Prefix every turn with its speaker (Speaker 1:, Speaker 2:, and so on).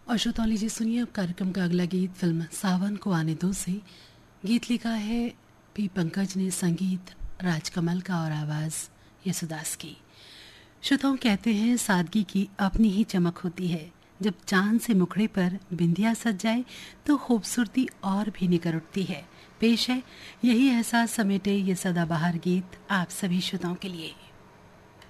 Speaker 1: और श्रोताओं लीजिए सुनिए अब कार्यक्रम का अगला गीत फिल्म सावन को आने दो से। गीत लिखा है पी पंकज ने, संगीत राजकमल का और आवाज़ यशुदास की। श्रोताओं कहते हैं सादगी की अपनी ही चमक होती है। जब चांद से मुखड़े पर बिंदिया सज जाए तो खूबसूरती और भी निकर उठती है। पेश है यही एहसास समेटे ये सदाबहार गीत आप सभी श्रोताओं के लिए।